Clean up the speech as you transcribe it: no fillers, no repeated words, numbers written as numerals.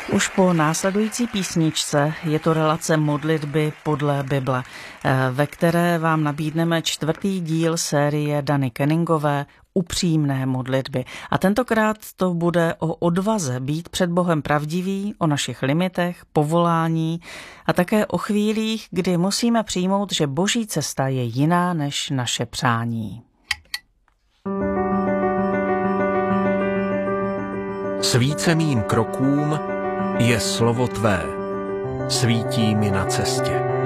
Už po následující písničce je to relace modlitby podle Bible, ve které vám nabídneme 4. díl série Dany Kenningové Upřímné modlitby. A tentokrát to bude o odvaze být před Bohem pravdivý, o našich limitech, povolání a také o chvílích, kdy musíme přijmout, že Boží cesta je jiná než naše přání. Svíce mým krokům je slovo tvé, svítí mi na cestě.